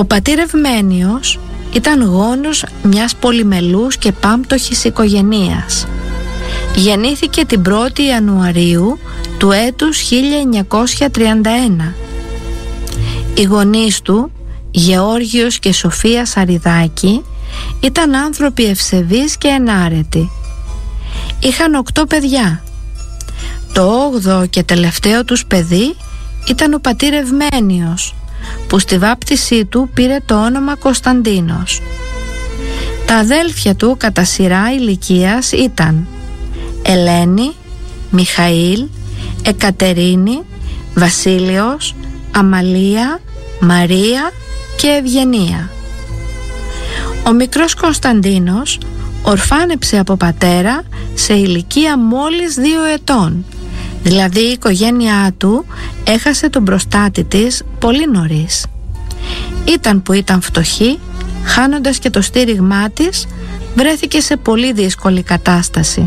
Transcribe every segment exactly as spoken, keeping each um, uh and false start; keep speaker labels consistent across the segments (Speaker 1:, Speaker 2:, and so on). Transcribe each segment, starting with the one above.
Speaker 1: Ο πατήρ Ευμένιος ήταν γόνος μιας πολυμελούς και πάμπτωχης οικογενείας. Γεννήθηκε την πρώτη Ιανουαρίου του έτους χίλια εννιακόσια τριάντα ένα. Οι γονείς του, Γεώργιος και Σοφία Σαριδάκη, ήταν άνθρωποι ευσεβείς και ενάρετοι. Είχαν οκτώ παιδιά. Το όγδοο και τελευταίο τους παιδί ήταν ο πατήρ Ευμένιος, που στη βάπτισή του πήρε το όνομα Κωνσταντίνος. Τα αδέλφια του κατά σειρά ηλικίας ήταν Ελένη, Μιχαήλ, Εκατερίνη, Βασίλειος, Αμαλία, Μαρία και Ευγενία. Ο μικρός Κωνσταντίνος ορφάνεψε από πατέρα σε ηλικία μόλις δύο ετών, δηλαδή η οικογένειά του έχασε τον προστάτη της πολύ νωρίς. Ήταν που ήταν φτωχή, χάνοντας και το στήριγμά της, βρέθηκε σε πολύ δύσκολη κατάσταση.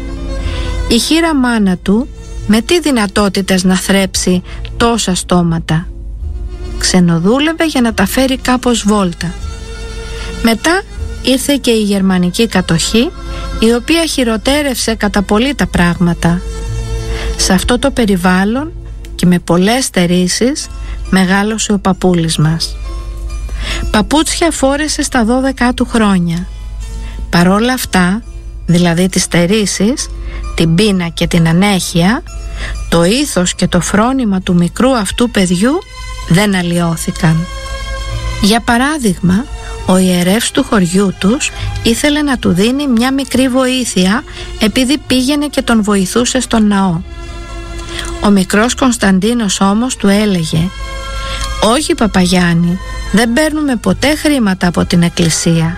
Speaker 1: Η χήρα μάνα του με τι δυνατότητες να θρέψει τόσα στόματα. Ξενοδούλευε για να τα φέρει κάπως βόλτα. Μετά ήρθε και η γερμανική κατοχή, η οποία χειροτέρευσε κατά πολύ τα πράγματα. Σε αυτό το περιβάλλον και με πολλές στερήσεις μεγάλωσε ο παππούλης μας. Παπούτσια φόρεσε στα δώδεκα του χρόνια. Παρόλα αυτά, δηλαδή τις στερήσεις, την πείνα και την ανέχεια, το ήθος και το φρόνημα του μικρού αυτού παιδιού δεν αλλοιώθηκαν. Για παράδειγμα, ο ιερεύς του χωριού τους ήθελε να του δίνει μια μικρή βοήθεια επειδή πήγαινε και τον βοηθούσε στον ναό. Ο μικρός Κωνσταντίνος όμως του έλεγε «Όχι Παπαγιάννη, δεν παίρνουμε ποτέ χρήματα από την εκκλησία».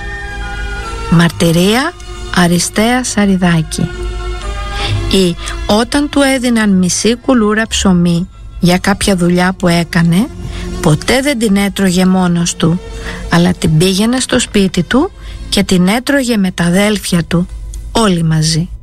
Speaker 1: Μαρτυρία Αριστέα Σαριδάκη. Ή όταν του έδιναν μισή κουλούρα ψωμί για κάποια δουλειά που έκανε, ποτέ δεν την έτρωγε μόνος του, αλλά την πήγαινε στο σπίτι του και την έτρωγε με τα αδέλφια του όλοι μαζί.